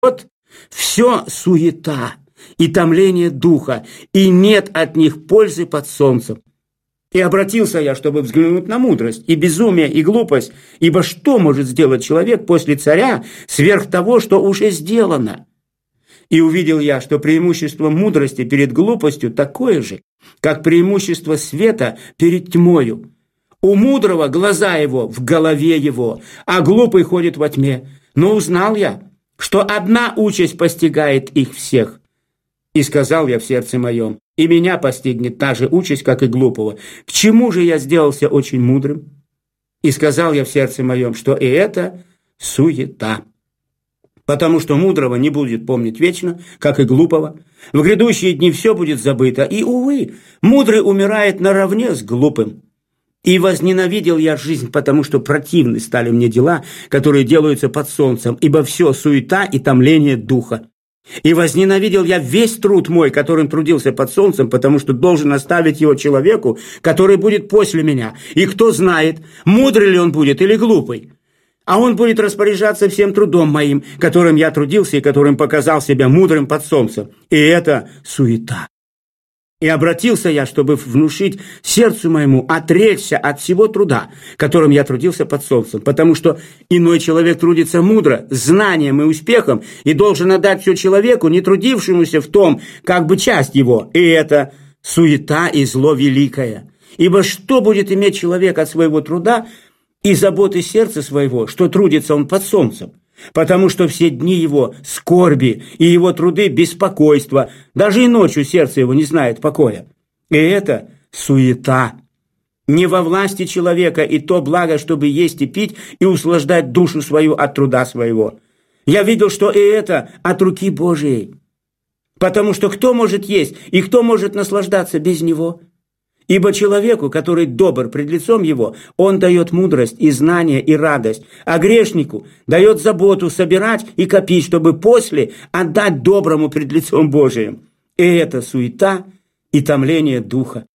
Вот все суета и томление духа, и нет от них пользы под солнцем. И обратился я, чтобы взглянуть на мудрость, и безумие, и глупость, ибо что может сделать человек после царя сверх того, что уже сделано? И увидел я, что преимущество мудрости перед глупостью такое же, как преимущество света перед тьмою. У мудрого глаза его в голове его, а глупый ходит во тьме. Но узнал я, что одна участь постигает их всех. И сказал я в сердце моем, и меня постигнет та же участь, как и глупого. К чему же я сделался очень мудрым? И сказал я в сердце моем, что и это суета. Потому что мудрого не будет помнить вечно, как и глупого. В грядущие дни все будет забыто, и, увы, мудрый умирает наравне с глупым. И возненавидел я жизнь, потому что противны стали мне дела, которые делаются под солнцем, ибо все суета и томление духа. И возненавидел я весь труд мой, которым трудился под солнцем, потому что должен оставить его человеку, который будет после меня. И кто знает, мудрый ли он будет или глупый. А он будет распоряжаться всем трудом моим, которым я трудился и которым показал себя мудрым под солнцем. И это суета. И обратился я, чтобы внушить сердцу моему отречься от всего труда, которым я трудился под солнцем, потому что иной человек трудится мудро, знанием и успехом, и должен отдать все человеку, не трудившемуся в том, как бы часть его. И это суета и зло великое. Ибо что будет иметь человек от своего труда и заботы сердца своего, что трудится он под солнцем? Потому что все дни его скорби и его труды беспокойства, даже и ночью сердце его не знает покоя. И это суета. Не во власти человека и то благо, чтобы есть и пить и услаждать душу свою от труда своего. Я видел, что и это от руки Божией. Потому что кто может есть и кто может наслаждаться без него? Ибо человеку, который добр пред лицом его, он дает мудрость и знание и радость, а грешнику дает заботу собирать и копить, чтобы после отдать доброму пред лицом Божиим. И это суета и томление духа.